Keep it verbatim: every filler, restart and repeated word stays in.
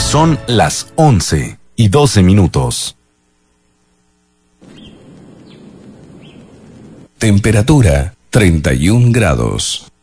Son las once y doce minutos. Temperatura treinta y un grados.